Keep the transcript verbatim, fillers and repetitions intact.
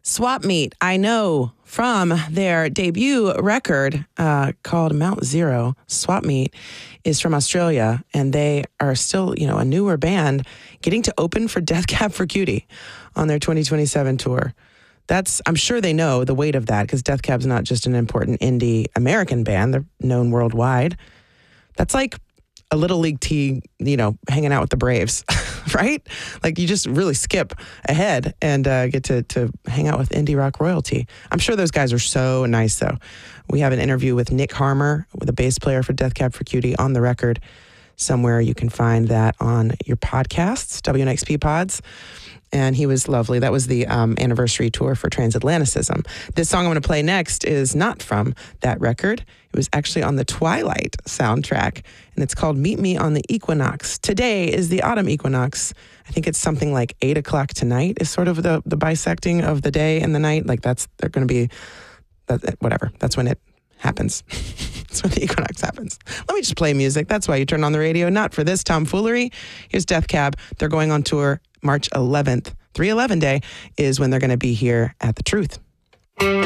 Swap Meet, I know from their debut record uh, called Mount Zero. Swap Meet is from Australia, and they are still, you know, a newer band getting to open for Death Cab for Cutie on their twenty twenty-seven tour. That's, I'm sure they know the weight of that, because Death Cab's not just an important indie American band. They're known worldwide. That's like a Little League team, you know, hanging out with the Braves, right? Like you just really skip ahead and uh, get to, to hang out with indie rock royalty. I'm sure those guys are so nice, though. We have an interview with Nick Harmer, the bass player for Death Cab for Cutie, on the record somewhere. You can find that on your podcasts, W N X P Pods. And he was lovely. That was the um, anniversary tour for Transatlanticism. This song I'm going to play next is not from that record. It was actually on the Twilight soundtrack, and it's called Meet Me on the Equinox. Today is the autumn equinox. I think it's something like eight o'clock tonight is sort of the, the bisecting of the day and the night. Like that's, they're going to be, that, whatever. That's when it happens. That's when the equinox happens. Let me just play music. That's why you turn on the radio, not for this tomfoolery. Here's Death Cab. They're going on tour March eleventh. three eleven Day is when they're going to be here at The Truth.